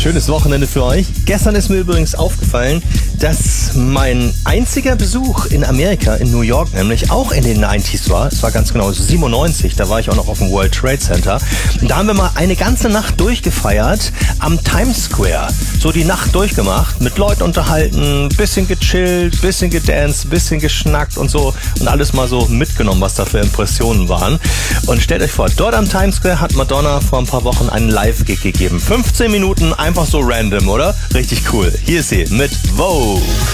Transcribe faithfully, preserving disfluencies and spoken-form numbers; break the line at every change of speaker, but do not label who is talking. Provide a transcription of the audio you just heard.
Schönes Wochenende für euch. Gestern ist mir übrigens aufgefallen, dass mein einziger Besuch in Amerika, in New York nämlich, auch in den neunziger war. Es war ganz genau siebenundneunzig, da war ich auch noch auf dem World Trade Center. Und da haben wir mal eine ganze Nacht durchgefeiert am Times Square. So die Nacht durchgemacht, mit Leuten unterhalten, bisschen gechillt, bisschen gedanced, bisschen geschnackt und so. Und alles mal so mitgenommen, was da für Impressionen waren. Und stellt euch vor, dort am Times Square hat Madonna vor ein paar Wochen einen Live-Gig gegeben. fünfzehn Minuten, einfach so random, oder? Richtig cool. Hier ist sie mit Vogue.